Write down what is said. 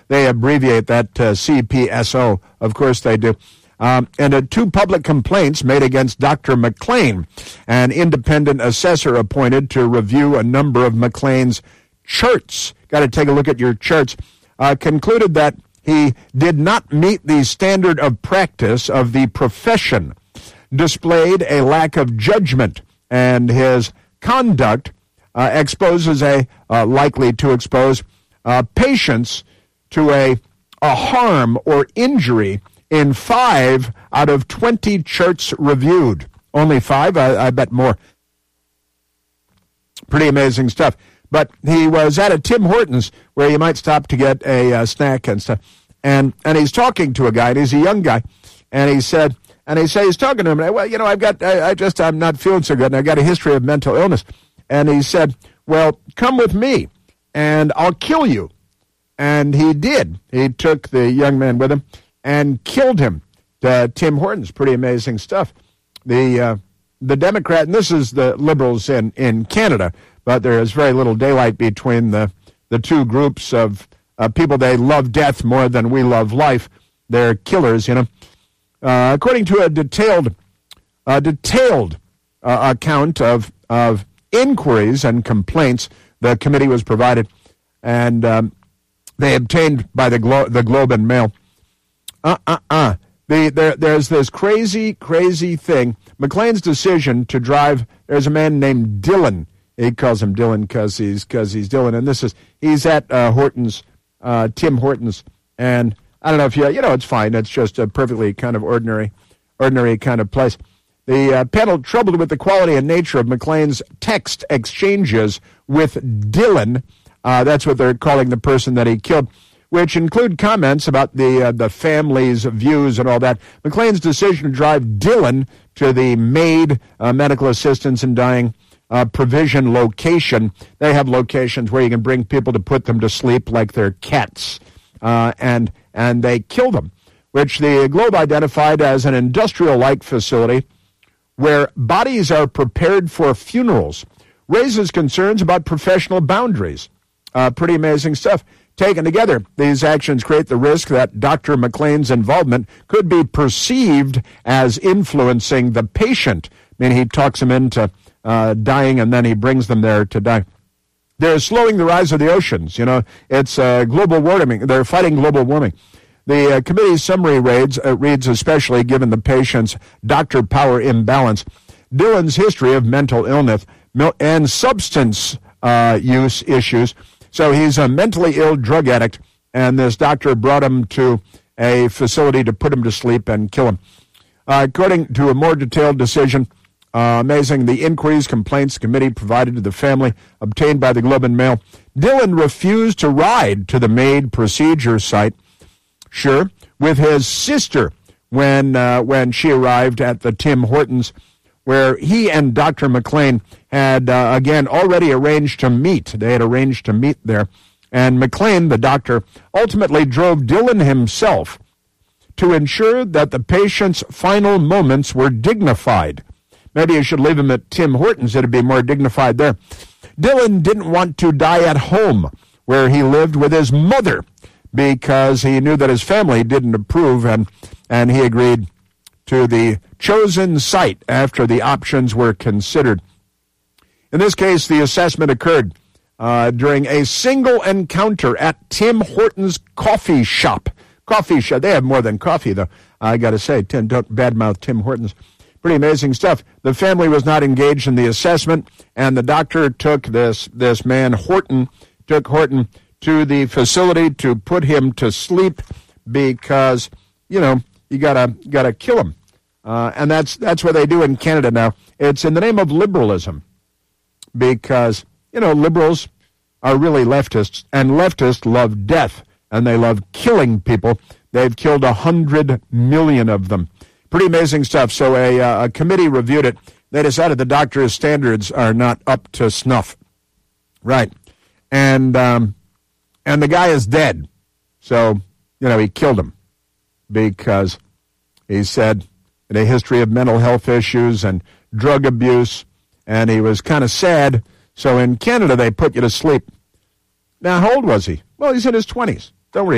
They abbreviate that CPSO. Of course they do. And 2 public complaints made against Dr. McLean, an independent assessor appointed to review a number of McLean's charts. Got to take a look at your charts. Concluded that he did not meet the standard of practice of the profession, displayed a lack of judgment, and his conduct exposes likely to expose patients to a harm or injury in 5 out of 20 charts reviewed. Only 5? I bet more. Pretty amazing stuff. But he was at a Tim Hortons where you might stop to get a snack and stuff. And he's talking to a guy, and he's a young guy. And he's talking to him, and I'm not feeling so good, and I've got a history of mental illness. And he said, well, come with me, and I'll kill you. And he did. He took the young man with him and killed him. Tim Hortons, pretty amazing stuff. The Democrat, and this is the Liberals in Canada, but there is very little daylight between the 2 groups of people. They love death more than we love life. They're killers, you know. According to a detailed account of inquiries and complaints the committee was provided, and they obtained by the Globe and Mail. There's this crazy thing. McLean's decision to drive. There's a man named Dylan. He calls him Dylan because he's Dylan, and he's at Hortons, Tim Hortons, and I don't know if it's fine. It's just a perfectly kind of ordinary kind of place. The panel troubled with the quality and nature of McLean's text exchanges with Dylan. That's what they're calling the person that he killed, which include comments about the family's views and all that. McLean's decision to drive Dylan to the MAID, Medical Assistance in Dying Provision location. They have locations where you can bring people to put them to sleep like they're cats, and they kill them, which the Globe identified as an industrial-like facility where bodies are prepared for funerals, raises concerns about professional boundaries. Pretty amazing stuff. Taken together, these actions create the risk that Dr. McLean's involvement could be perceived as influencing the patient. I mean, he talks them into dying, and then he brings them there to die. They're slowing the rise of the oceans. It's global warming. They're fighting global warming. The committee's summary reads, especially given the patient's doctor power imbalance, Dylan's history of mental illness and substance use issues. So he's a mentally ill drug addict, and this doctor brought him to a facility to put him to sleep and kill him. According to a more detailed decision, amazing, the inquiries, complaints committee provided to the family, obtained by the Globe and Mail, Dylan refused to ride to the MAID procedure site, with his sister when she arrived at the Tim Hortons, where he and Dr. McLean had, again, already arranged to meet. They had arranged to meet there. And McLean, the doctor, ultimately drove Dylan himself to ensure that the patient's final moments were dignified. Maybe you should leave him at Tim Hortons. It'd be more dignified there. Dylan didn't want to die at home, where he lived with his mother, because he knew that his family didn't approve, and he agreed to the chosen site after the options were considered. In this case, the assessment occurred during a single encounter at Tim Hortons coffee shop. They have more than coffee, though. I got to say, don't badmouth Tim Hortons. Pretty amazing stuff. The family was not engaged in the assessment, and the doctor took this man, Horton to the facility to put him to sleep because, you gotta kill him. And that's what they do in Canada now. It's in the name of liberalism because, liberals are really leftists, and leftists love death, and they love killing people. They've killed 100 million of them. Pretty amazing stuff. So a committee reviewed it. They decided the doctor's standards are not up to snuff. Right. And the guy is dead. So, he killed him because he said in a history of mental health issues and drug abuse, and he was kind of sad. So in Canada, they put you to sleep. Now, how old was he? Well, he's in his 20s. Don't worry.